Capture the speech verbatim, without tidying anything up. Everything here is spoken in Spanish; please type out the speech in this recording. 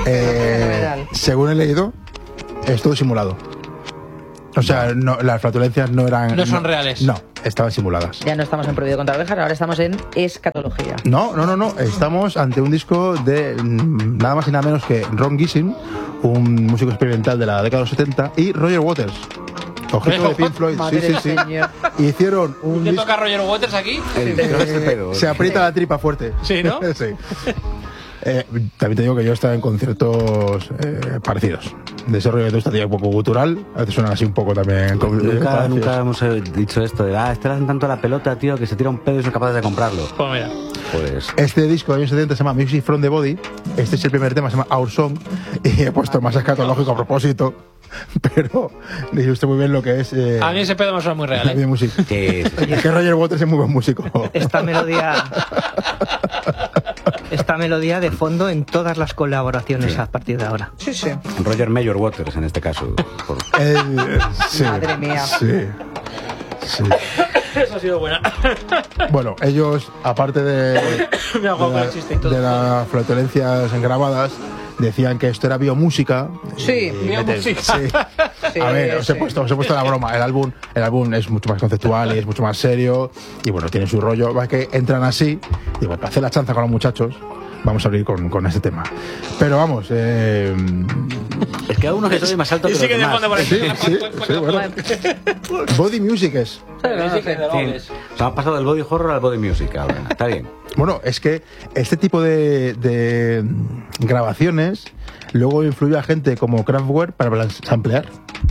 Eh, según he leído, es todo simulado. O sea, no, las flatulencias no eran... No son no, reales. No, estaban simuladas. Ya no estamos en Prohibido contra ovejas, ahora estamos en escatología. No, no, no, no. Estamos ante un disco de nada más y nada menos que Ron Gissing, un músico experimental de la década de los setenta, y Roger Waters. Ojito de Pink Floyd, sí, sí, sí. Hicieron un ¿Qué disco... toca Roger Waters aquí? Eh, eh, se aprieta la tripa fuerte. Sí, ¿no? Sí. Eh, también te digo que yo estaba en conciertos eh, parecidos. De ese rollo de esta tía un poco gutural. A veces suenan así un poco también. Nunca, nunca hemos dicho esto de, ah, este le hacen tanto la pelota, tío, que se tira un pedo y son capaces de comprarlo. Pues mira. Pues... Este disco de años setenta se llama Music from the Body. Este es el primer tema, se llama Our Song. Y he puesto más escatológico a propósito. Pero dice usted muy bien lo que es. Eh, a mí ese pedo me suena muy real. ¿eh? Música. Sí, sí, sí. Es que Roger Waters es muy buen músico. Esta melodía. Esta melodía de fondo en todas las colaboraciones sí. a partir de ahora. Sí, sí. Roger Mayor Waters en este caso. Por... Eh, sí, Madre mía. Sí. Sí. Eso ha sido buena. Bueno, ellos, aparte de, de, la, de las flatulencias grabadas, decían que esto era biomúsica. Sí, biomúsica. Sí. Sí. A ver, os he puesto, os he puesto la broma. El álbum, el álbum es mucho más conceptual y es mucho más serio. Y bueno, tiene su rollo. Va que entran así. Y bueno, para hacer la chanza con los muchachos, vamos a abrir con, con este tema. Pero vamos, eh... es que a uno que soy más alto que los demás. Sí, sí, sí, bueno. Body music es. Sí. Se ha pasado del body horror al body music ahora. Está bien. Bueno, es que este tipo de, de grabaciones luego influyó a gente como Kraftwerk para samplear.